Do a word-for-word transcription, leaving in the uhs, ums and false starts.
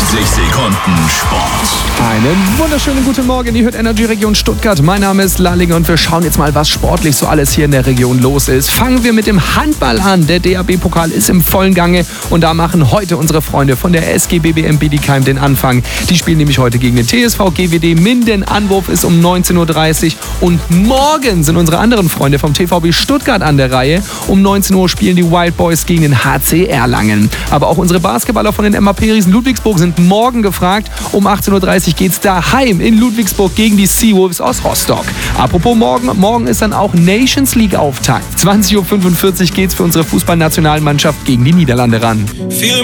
sechzig Sekunden Sport. Einen wunderschönen guten Morgen, ihr hört Energy Region Stuttgart. Mein Name ist Lallinger und wir schauen jetzt mal, was sportlich so alles hier in der Region los ist. Fangen wir mit dem Handball an. Der D A B-Pokal ist im vollen Gange und da machen heute unsere Freunde von der S G B B M Bietigheim den Anfang. Die spielen nämlich heute gegen den T S V G W D Minden. Anwurf ist um neunzehn Uhr dreißig und morgen sind unsere anderen Freunde vom T V B Stuttgart an der Reihe. Um neunzehn Uhr spielen die Wild Boys gegen den H C Erlangen. Aber auch unsere Basketballer von den M A P Riesen Ludwigsburg sind morgen gefragt. Um achtzehn Uhr dreißig geht es daheim in Ludwigsburg gegen die Seawolves aus Rostock. Apropos morgen, morgen ist dann auch Nations League Auftakt. zwanzig Uhr fünfundvierzig geht es für unsere Fußballnationalmannschaft gegen die Niederlande ran.